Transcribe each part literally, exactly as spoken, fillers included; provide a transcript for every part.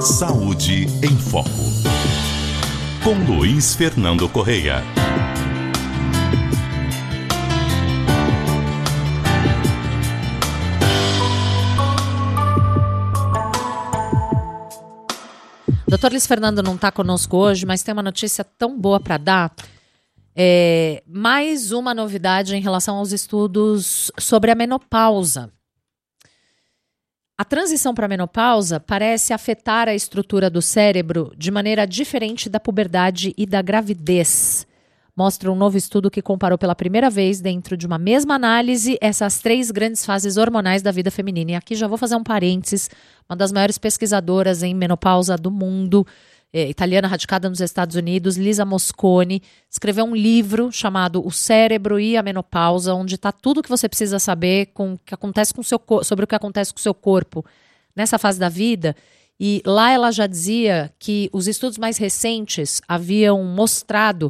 Saúde em Foco, com Luiz Fernando Correia. doutor Luiz Fernando não está conosco hoje, mas tem uma notícia tão boa para dar. É, mais uma novidade em relação aos estudos sobre a menopausa. A transição para a menopausa parece afetar a estrutura do cérebro de maneira diferente da puberdade e da gravidez. Mostra um novo estudo que comparou pela primeira vez, dentro de uma mesma análise, essas três grandes fases hormonais da vida feminina. E aqui já vou fazer um parênteses. Uma das maiores pesquisadoras em menopausa do mundo, é, italiana, radicada nos Estados Unidos, Lisa Mosconi, escreveu um livro chamado O Cérebro e a Menopausa, onde está tudo o que você precisa saber com, que acontece com seu, sobre o que acontece com o seu corpo nessa fase da vida. E lá ela já dizia que os estudos mais recentes haviam mostrado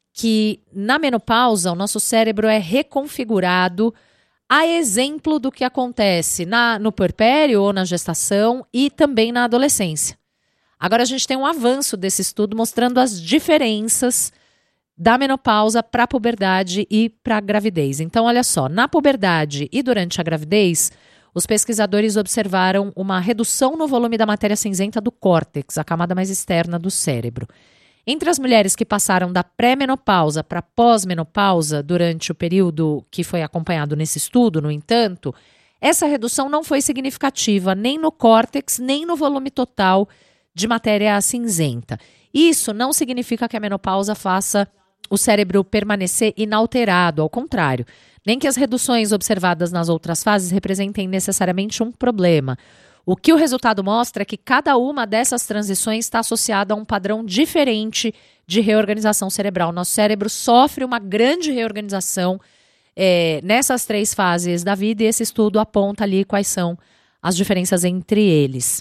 que na menopausa o nosso cérebro é reconfigurado a exemplo do que acontece na, no puerpério ou na gestação e também na adolescência. Agora a gente tem um avanço desse estudo mostrando as diferenças da menopausa para a puberdade e para a gravidez. Então, olha só, na puberdade e durante a gravidez, os pesquisadores observaram uma redução no volume da matéria cinzenta do córtex, a camada mais externa do cérebro. Entre as mulheres que passaram da pré-menopausa para pós-menopausa durante o período que foi acompanhado nesse estudo, no entanto, essa redução não foi significativa nem no córtex, nem no volume total de matéria cinzenta. Isso não significa que a menopausa faça o cérebro permanecer inalterado, ao contrário, nem que as reduções observadas nas outras fases representem necessariamente um problema. O que o resultado mostra é que cada uma dessas transições está associada a um padrão diferente de reorganização cerebral. Nosso cérebro sofre uma grande reorganização é, nessas três fases da vida e esse estudo aponta ali quais são as diferenças entre eles.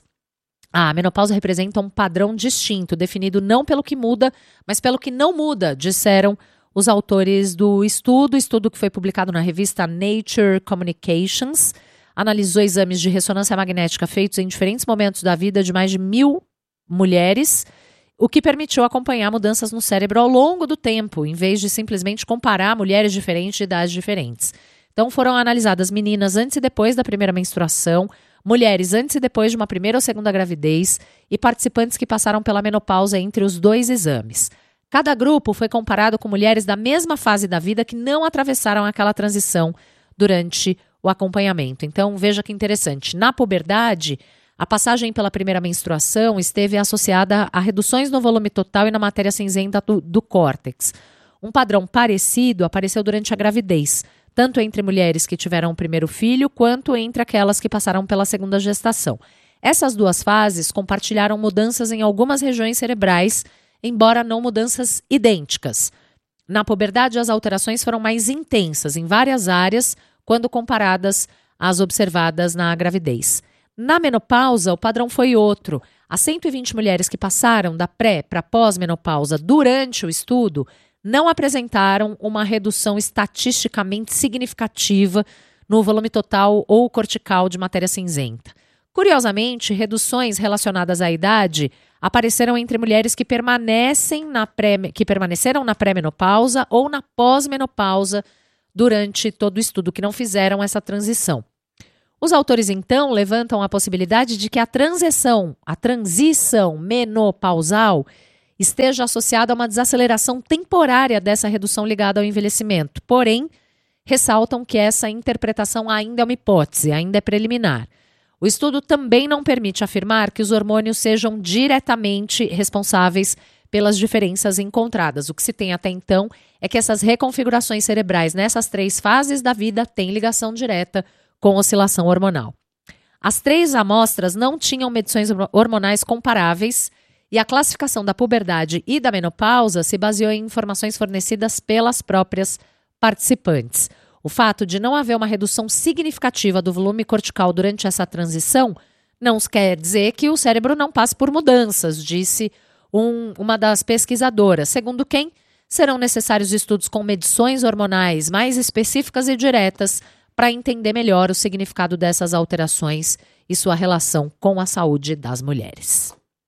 A menopausa representa um padrão distinto, definido não pelo que muda, mas pelo que não muda, disseram os autores do estudo, estudo que foi publicado na revista Nature Communications. Analisou exames de ressonância magnética feitos em diferentes momentos da vida de mais de mil mulheres, o que permitiu acompanhar mudanças no cérebro ao longo do tempo, em vez de simplesmente comparar mulheres diferentes de idades diferentes. Então foram analisadas meninas antes e depois da primeira menstruação, mulheres antes e depois de uma primeira ou segunda gravidez e participantes que passaram pela menopausa entre os dois exames. Cada grupo foi comparado com mulheres da mesma fase da vida que não atravessaram aquela transição durante o acompanhamento. Então, veja que interessante. Na puberdade, a passagem pela primeira menstruação esteve associada a reduções no volume total e na matéria cinzenta do, do córtex. Um padrão parecido apareceu durante a gravidez, tanto entre mulheres que tiveram o primeiro filho, quanto entre aquelas que passaram pela segunda gestação. Essas duas fases compartilharam mudanças em algumas regiões cerebrais, embora não mudanças idênticas. Na puberdade, as alterações foram mais intensas em várias áreas, quando comparadas às observadas na gravidez. Na menopausa, o padrão foi outro. As cento e vinte mulheres que passaram da pré para pós-menopausa durante o estudo não apresentaram uma redução estatisticamente significativa no volume total ou cortical de matéria cinzenta. Curiosamente, reduções relacionadas à idade apareceram entre mulheres que, permanecem na pré, que permaneceram na pré-menopausa ou na pós-menopausa durante todo o estudo, que não fizeram essa transição. Os autores, então, levantam a possibilidade de que a transição, a transição menopausal esteja associada a uma desaceleração temporária dessa redução ligada ao envelhecimento. Porém, ressaltam que essa interpretação ainda é uma hipótese, ainda é preliminar. O estudo também não permite afirmar que os hormônios sejam diretamente responsáveis pelas diferenças encontradas. O que se tem até então é que essas reconfigurações cerebrais nessas três fases da vida têm ligação direta com oscilação hormonal. As três amostras não tinham medições hormonais comparáveis e a classificação da puberdade e da menopausa se baseou em informações fornecidas pelas próprias participantes. O fato de não haver uma redução significativa do volume cortical durante essa transição não quer dizer que o cérebro não passe por mudanças, disse um, uma das pesquisadoras, segundo quem serão necessários estudos com medições hormonais mais específicas e diretas para entender melhor o significado dessas alterações e sua relação com a saúde das mulheres.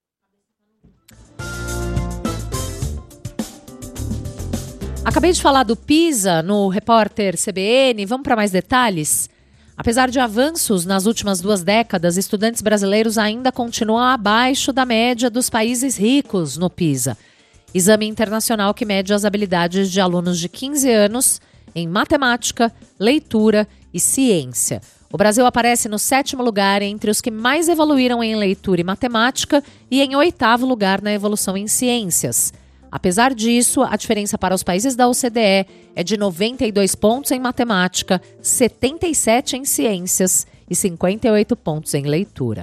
Acabei de falar do PISA no Repórter C B N. Vamos para mais detalhes? Apesar de avanços nas últimas duas décadas, estudantes brasileiros ainda continuam abaixo da média dos países ricos no PISA. Exame internacional que mede as habilidades de alunos de quinze anos em matemática, leitura e ciência. O Brasil aparece no sétimo lugar entre os que mais evoluíram em leitura e matemática e em oitavo lugar na evolução em ciências. Apesar disso, a diferença para os países da O C D E é de noventa e dois pontos em matemática, setenta e sete em ciências e cinquenta e oito pontos em leitura.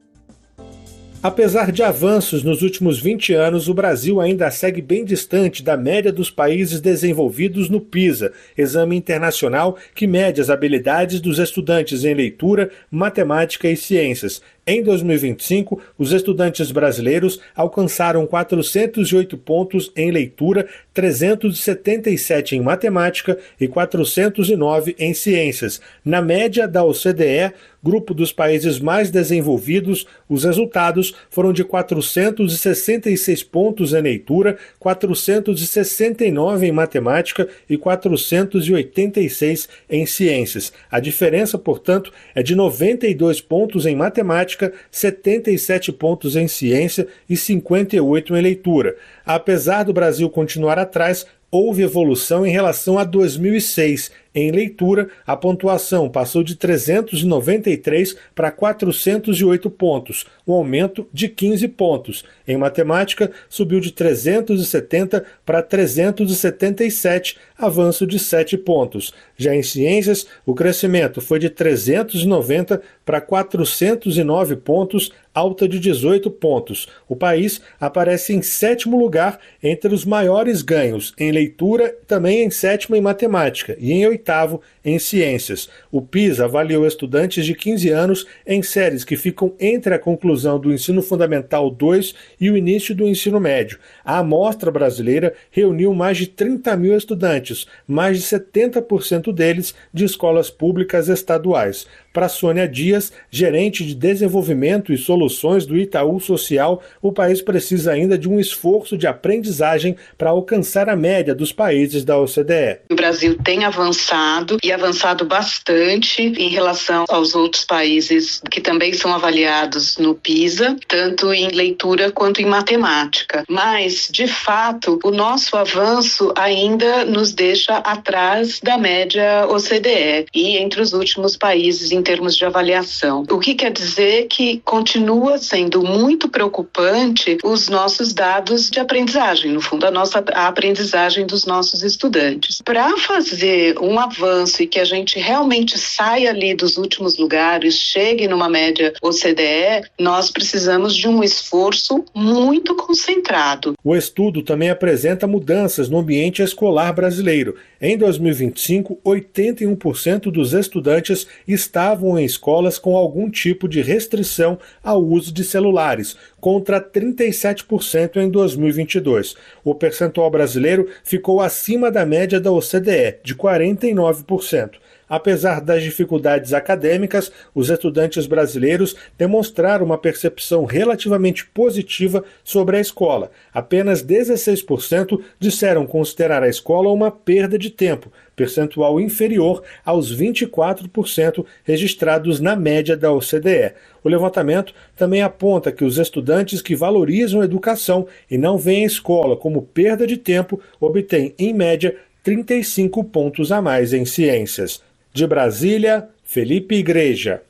Apesar de avanços nos últimos vinte anos, o Brasil ainda segue bem distante da média dos países desenvolvidos no PISA, exame internacional que mede as habilidades dos estudantes em leitura, matemática e ciências. Em dois mil e vinte e cinco, os estudantes brasileiros alcançaram quatrocentos e oito pontos em leitura, trezentos e setenta e sete em matemática e quatrocentos e nove em ciências. Na média da O C D E, grupo dos países mais desenvolvidos, os resultados foram de quatrocentos e sessenta e seis pontos em leitura, quatrocentos e sessenta e nove em matemática e quatrocentos e oitenta e seis em ciências. A diferença, portanto, é de noventa e dois pontos em matemática, setenta e sete pontos em ciência e cinquenta e oito em leitura. Apesar do Brasil continuar atrás, houve evolução em relação a dois mil e seis. Em leitura, a pontuação passou de trezentos e noventa e três para quatrocentos e oito pontos, um aumento de quinze pontos. Em matemática, subiu de trezentos e setenta para trezentos e setenta e sete, avanço de sete pontos. Já em ciências, o crescimento foi de trezentos e noventa para quatrocentos e nove pontos, alta de dezoito pontos. O país aparece em sétimo lugar entre os maiores ganhos em leitura, também em sétimo em matemática e em oitavo em ciências. O PISA avaliou estudantes de quinze anos em séries que ficam entre a conclusão do ensino fundamental dois e o início do ensino médio. A amostra brasileira reuniu mais de trinta mil estudantes, mais de setenta por cento deles de escolas públicas estaduais. Para Sônia Dias, gerente de desenvolvimento e soluções do Itaú Social, o país precisa ainda de um esforço de aprendizagem para alcançar a média dos países da O C D E. O Brasil tem avançado e avançado bastante em relação aos outros países que também são avaliados no PISA, tanto em leitura quanto em matemática. Mas, de fato, o nosso avanço ainda nos deixa atrás da média O C D E e entre os últimos países em termos de avaliação. O que quer dizer que continua sendo muito preocupante os nossos dados de aprendizagem, no fundo, a nossa a aprendizagem dos nossos estudantes. Para fazer um avanço e que a gente realmente saia ali dos últimos lugares, chegue numa média O C D E, nós precisamos de um esforço muito concentrado. O estudo também apresenta mudanças no ambiente escolar brasileiro. Em dois mil e vinte e cinco, oitenta e um por cento dos estudantes estavam em escolas com algum tipo de restrição ao uso de celulares, contra trinta e sete por cento em dois mil e vinte e dois. O percentual brasileiro ficou acima da média da O C D E, de quarenta e nove por cento. Apesar das dificuldades acadêmicas, os estudantes brasileiros demonstraram uma percepção relativamente positiva sobre a escola. Apenas dezesseis por cento disseram considerar a escola uma perda de tempo, percentual inferior aos vinte e quatro por cento registrados na média da O C D E. O levantamento também aponta que os estudantes que valorizam a educação e não veem a escola como perda de tempo obtêm, em média, trinta e cinco pontos a mais em ciências. De Brasília, Felipe Igreja.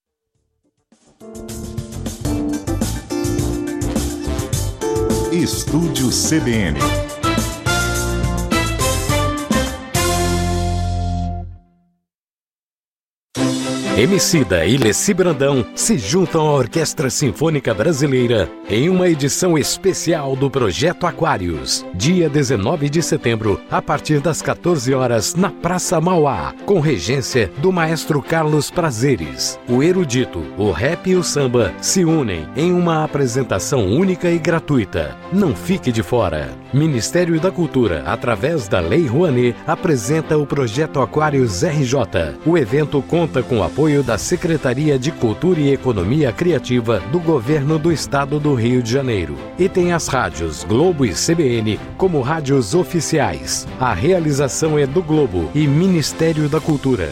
Estúdio C B N. Emicida e Leci Brandão se juntam à Orquestra Sinfônica Brasileira em uma edição especial do Projeto Aquários, dia dezenove de setembro, a partir das quatorze horas, na Praça Mauá, com regência do maestro Carlos Prazeres. O erudito, o rap e o samba se unem em uma apresentação única e gratuita. Não fique de fora. Ministério da Cultura, através da Lei Rouanet, apresenta o Projeto Aquários R J. O evento conta com apoio apoio da Secretaria de Cultura e Economia Criativa do Governo do Estado do Rio de Janeiro. E tem as rádios Globo e C B N como rádios oficiais. A realização é do Globo e Ministério da Cultura.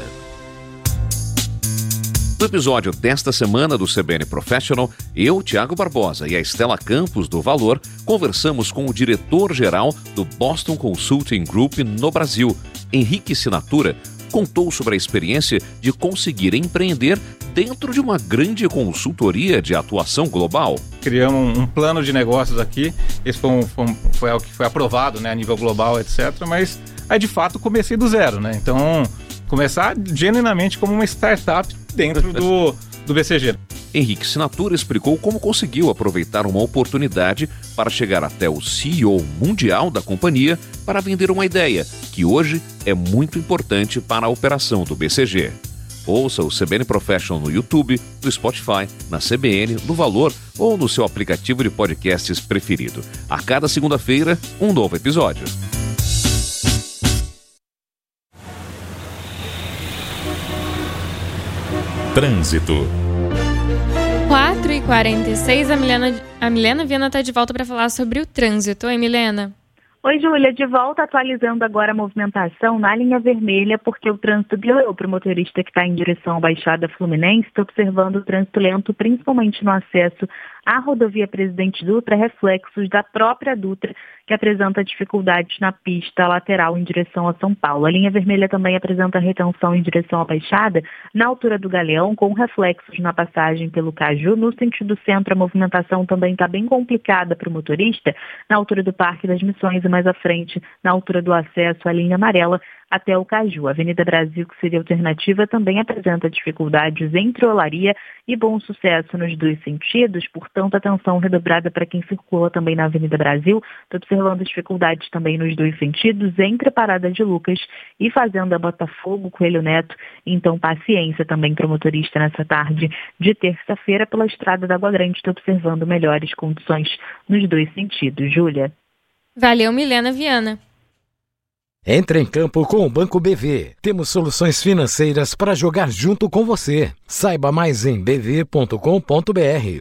No episódio desta semana do C B N Professional, eu, Tiago Barbosa e a Estela Campos, do Valor, conversamos com o diretor-geral do Boston Consulting Group no Brasil. Henrique Sinatura contou sobre a experiência de conseguir empreender dentro de uma grande consultoria de atuação global. Criamos um plano de negócios aqui, esse foi, um, foi, um, foi algo que foi aprovado, né, a nível global, etcétera. Mas aí, de fato, comecei do zero, né? Então, começar genuinamente como uma startup dentro do, do B C G. Henrique Sinatura explicou como conseguiu aproveitar uma oportunidade para chegar até o C E O mundial da companhia para vender uma ideia que hoje é muito importante para a operação do B C G. Ouça o C B N Professional no YouTube, no Spotify, na C B N, no Valor ou no seu aplicativo de podcasts preferido. A cada segunda-feira, um novo episódio. Trânsito. quatro e quarenta e seis, a Milena, a Milena Viana está de volta para falar sobre o trânsito. Oi, Milena. Oi, Júlia, de volta, atualizando agora a movimentação na linha vermelha, porque o trânsito piorou para o motorista que está em direção à Baixada Fluminense. Está observando o trânsito lento, principalmente no acesso à rodovia Presidente Dutra, reflexos da própria Dutra, que apresenta dificuldades na pista lateral em direção a São Paulo. A linha vermelha também apresenta retenção em direção à Baixada, na altura do Galeão, com reflexos na passagem pelo Caju. No sentido centro, a movimentação também está bem complicada para o motorista, na altura do Parque das Missões e mais à frente, na altura do acesso à linha amarela, até o Caju. A Avenida Brasil, que seria alternativa, também apresenta dificuldades entre Olaria e Bom Sucesso nos dois sentidos, portanto, atenção redobrada para quem circula também na Avenida Brasil. Estou observando dificuldades também nos dois sentidos, entre a Parada de Lucas e Fazenda Botafogo, Coelho Neto. Então, paciência também para o motorista nessa tarde de terça-feira. Pela Estrada da Água Grande, estou observando melhores condições nos dois sentidos. Júlia. Valeu, Milena Viana. Entre em campo com o Banco B V. Temos soluções financeiras para jogar junto com você. Saiba mais em b v ponto com ponto b r.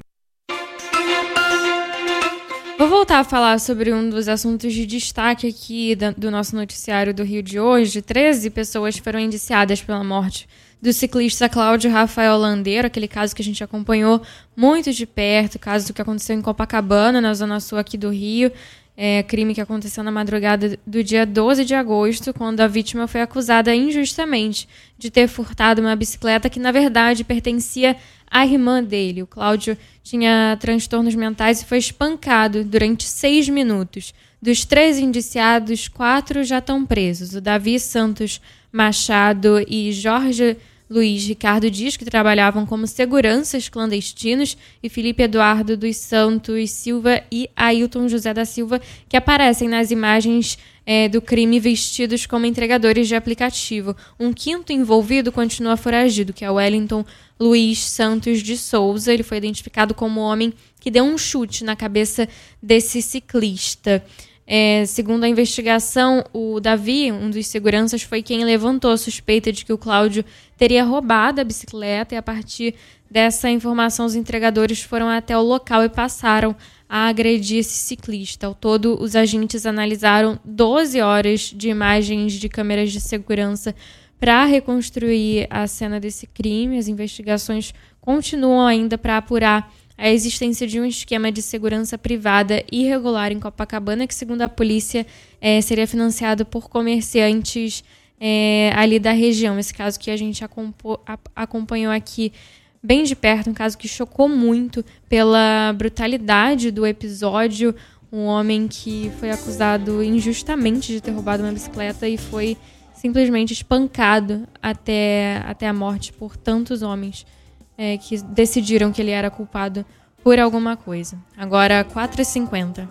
Vou voltar a falar sobre um dos assuntos de destaque aqui do nosso noticiário do Rio de hoje. treze pessoas foram indiciadas pela morte do ciclista Cláudio Rafael Landeiro, aquele caso que a gente acompanhou muito de perto, caso que aconteceu em Copacabana, na zona sul aqui do Rio. É, crime que aconteceu na madrugada do dia doze de agosto, quando a vítima foi acusada injustamente de ter furtado uma bicicleta que, na verdade, pertencia à irmã dele. O Cláudio tinha transtornos mentais e foi espancado durante seis minutos. Dos três indiciados, quatro já estão presos. O Davi Santos Machado e Jorge Luiz Ricardo Dias, que trabalhavam como seguranças clandestinos, e Felipe Eduardo dos Santos Silva e Ailton José da Silva, que aparecem nas imagens é, do crime vestidos como entregadores de aplicativo. Um quinto envolvido continua foragido, que é o Wellington Luiz Santos de Souza. Ele foi identificado como o homem que deu um chute na cabeça desse ciclista. É, segundo a investigação, o Davi, um dos seguranças, foi quem levantou a suspeita de que o Cláudio teria roubado a bicicleta, e a partir dessa informação os entregadores foram até o local e passaram a agredir esse ciclista. Ao todo, os agentes analisaram doze horas de imagens de câmeras de segurança para reconstruir a cena desse crime. As investigações continuam ainda para apurar a existência de um esquema de segurança privada irregular em Copacabana, que, segundo a polícia, é, seria financiado por comerciantes é, ali da região. Esse caso que a gente acompanhou aqui bem de perto, um caso que chocou muito pela brutalidade do episódio. Um homem que foi acusado injustamente de ter roubado uma bicicleta e foi simplesmente espancado até, até a morte por tantos homens É, que decidiram que ele era culpado por alguma coisa. Agora, quatro e cinquenta.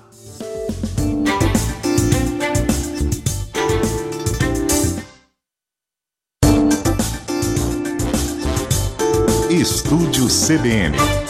Estúdio C B N.